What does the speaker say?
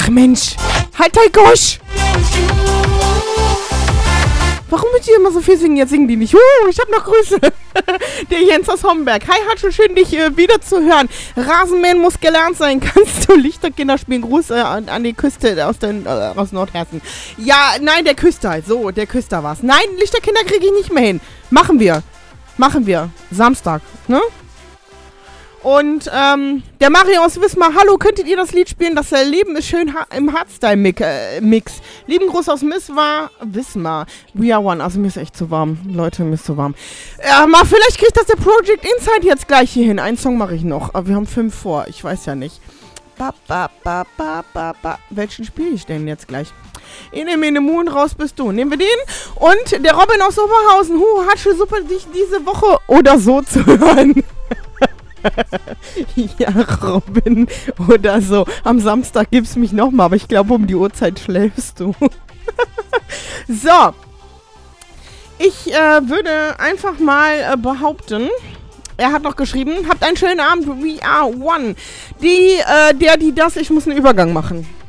Ach Mensch, halt dein Gosch! Warum müsst ihr immer so viel singen? Jetzt singen die nicht. Ich hab noch Grüße. Der Jens aus Homberg. Hi, Hatsche, schön dich wieder zu hören. Rasenmähen muss gelernt sein. Kannst du Lichterkinder spielen? Gruß an die Küste aus Nordhessen. Ja, nein, der Küster halt. So, der Küster war's. Nein, Lichterkinder kriege ich nicht mehr hin. Machen wir. Samstag, ne? Und der Mario aus Wismar, hallo, könntet ihr das Lied spielen? Das Leben ist schön im Hardstyle-Mix. Lieben Gruß aus Wismar. We are one. Also mir ist echt zu warm. Leute, mir ist zu warm. Vielleicht kriegt das der Project Inside jetzt gleich hier hin. Einen Song mache ich noch. Aber wir haben 5 vor. Ich weiß ja nicht. Welchen spiele ich denn jetzt gleich? Ene Moon, raus bist du. Nehmen wir den. Und der Robin aus Oberhausen. Hatsche, super, dich diese Woche oder so zu hören. Ja, Robin, oder so. Am Samstag gibt's mich nochmal, aber ich glaube, um die Uhrzeit schläfst du. So. Ich würde einfach mal behaupten, er hat noch geschrieben, habt einen schönen Abend, we are one. Ich muss einen Übergang machen.